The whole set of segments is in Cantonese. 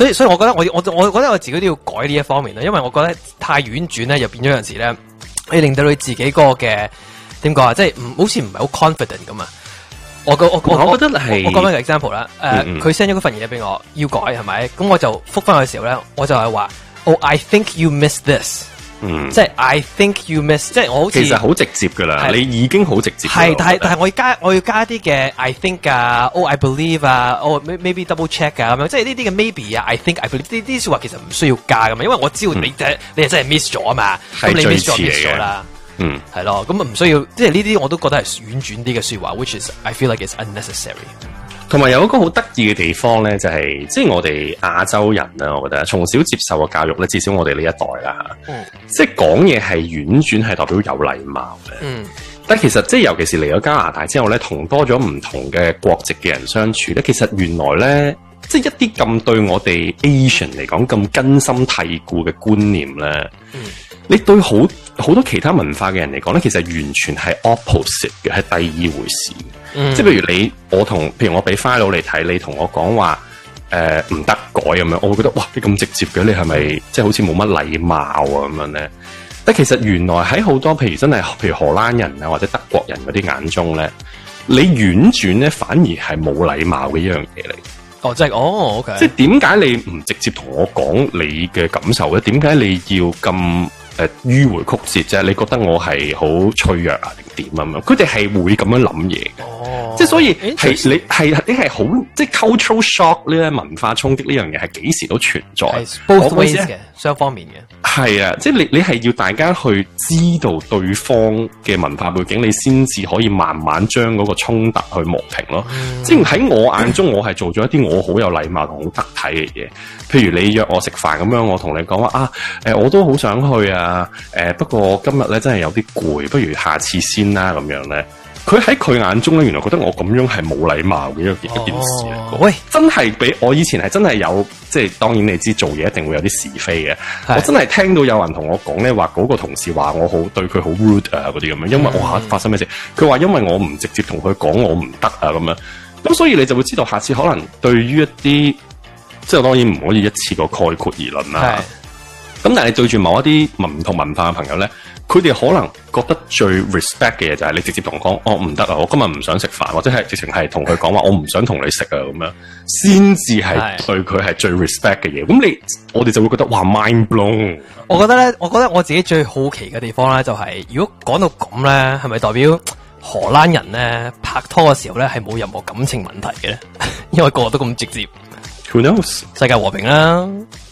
所以我覺得我覺得我自己都要改呢一方面啦，因為我覺得太婉轉咧，又變咗有陣時咧，你令到你自己個嘅點講啊，即係好似唔係好 confident 咁啊。我覺得係我講翻個 example 啦，佢 send 咗嗰份嘢俾我，要改係咪？咁我就覆翻佢嘅時候咧，我就係話I think you missed this。即係 I think you miss， 即係我好似其實好直接噶啦，你已經好直接。 係，但係我要加啲嘅 I think 啊，I believe 啊，maybe double check 啊咁樣，即係呢啲嘅 maybe 啊 ，I think I believe 呢啲說話其實唔需要加噶嘛，因為我知道你係真係 miss 咗啊嘛，咁你 miss 咗啦，係咯，咁唔需要，即係呢啲我都覺得係婉轉啲嘅說話 ，which is I feel like it's unnecessary。 同埋有一個好得意嘅地方咧，就係即係我哋亞洲人咧，我覺得從小接受嘅教育咧，至少我哋呢一代啦嚇，即係講嘢係婉轉，係代表有禮貌嘅。但其實即係尤其是嚟咗加拿大之後咧，同多咗唔同嘅國籍嘅人相處咧，其實原來咧，即係一啲咁對我哋 Asian 嚟講咁根深蒂固嘅觀念咧，你對好多其他文化嘅人嚟講咧，其實完全係 opposite 嘅，係第二回事。即係譬如譬如我俾 file 嚟睇，你同我講話唔得改咁樣，我會覺得哇，你咁直接嘅，你係咪即係好似冇乜禮貌啊咁樣咧？但其實原來喺好多譬如荷蘭人啊或者德國人嗰啲眼中咧，你婉轉咧反而係冇禮貌嘅一樣嘢嚟。 即係OK。即係點解你唔直接同我講你嘅感受咧？點解你要咁迂迴曲折啫？你覺得我係好脆弱啊定點啊咁樣？佢哋係會咁樣諗嘢嘅，即係所以係你係好即係 cultural shock 呢，文化衝擊呢樣嘢係幾時都存在 ，both ways 嘅，雙方面嘅。 係啊，即係你係要大家去知道對方嘅文化背景，你先至可以慢慢將嗰個衝突去磨平咯。即係喺我眼中，我係做咗一啲我好有禮貌同好得體嘅嘢。譬如你約我食飯咁樣，我同你講話我都好想去啊，不過今日咧真係有啲攰，不如下次先啦咁樣咧。佢喺佢眼中咧，原來覺得我咁樣係冇禮貌嘅一件事。喂，真係俾我以前係真係有，即係當然你知做嘢一定會有啲是非嘅。我真係聽到有人同我講咧，話嗰個同事話我好對佢好 rude 啊嗰啲咁樣，因為我發生咩事？佢話因為我唔直接同佢講我唔得啊咁樣。咁所以你就會知道，下次可能對於一啲，即係當然唔可以一次過概括而論啦。咁但係你對住某一啲唔同文化嘅朋友咧，佢哋可能覺得最 respect 嘅嘢就係你直接同我講，唔得啊，我今日唔想食飯，或者係直情係同佢講話，我唔想同你食啊咁樣，先至係對佢係最 respect 嘅嘢。咁我哋就會覺得哇 mind blown。 我覺得我自己最好奇嘅地方咧，就係如果講到咁咧，係咪代表荷蘭人咧拍拖嘅時候咧係冇任何感情問題嘅咧？因為個個都咁直接。 Who knows？ 世界和平啦。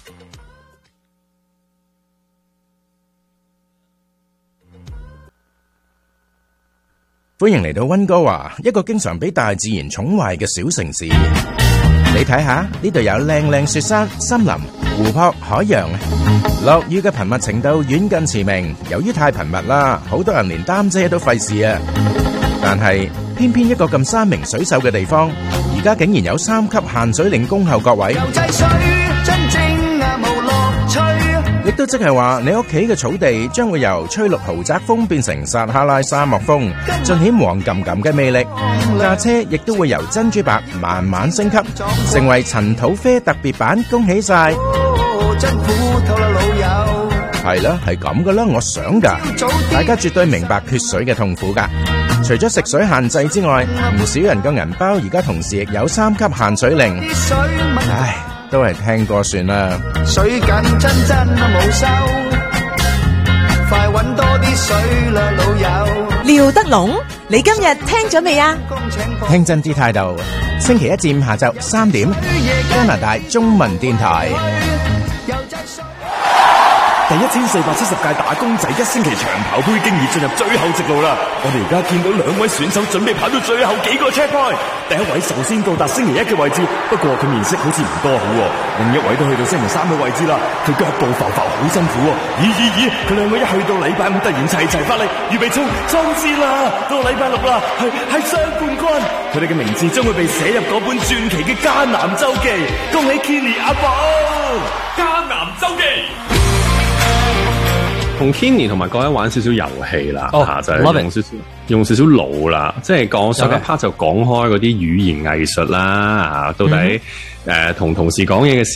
歡迎嚟到溫哥華，一個經常俾大自然寵壞嘅小城市。你睇下呢度有靚靚雪山、森林、湖泊、海洋，落雨嘅頻密程度遠近馳名。由於太頻密啦，好多人連擔遮都費事啊。但係偏偏一個咁山明水秀嘅地方，而家竟然有3級限水令恭候各位。亦都即係話，你屋企嘅草地將會由吹綠豪宅風變成撒哈拉沙漠風，盡顯黃冚冚嘅魅力。架車亦都會由珍珠白慢慢升級，成為塵土啡特別版。恭喜晒！係啦，係咁噶啦，我想噶，大家絕對明白缺水嘅痛苦噶。除咗食水限制之外，唔少人個銀包而家同時亦有3級限水令。唉，都係聽過算啦。水緊真冇收，快搵多啲水啦老友。廖德龍，你今日聽咗未啊？聽真啲態度。星期1至5下晝3點，加拿大中文電台。 第1470屆打工仔1星期長跑杯經已進入最後直路啦！我哋而家見到2位選手準備跑到最後幾個 checkpoint。第一位首先到達星期1嘅位置，不過佢面色好似唔多好喎。另一位都去到星期3嘅位置啦，佢腳步浮浮好辛苦喎。咦！佢兩個一去到禮拜5突然齊發力，預備衝線啦！到禮拜6啦，係雙冠軍。佢哋嘅名字將會被寫入嗰本傳奇嘅迦南周記。恭喜 Kenny 阿寶！迦南周記。 同 Kenny 同埋各位玩少少遊戲啦，就係用少少腦啦，即係講上一 part 就講開嗰啲語言藝術啦，到底同同事講嘢嘅時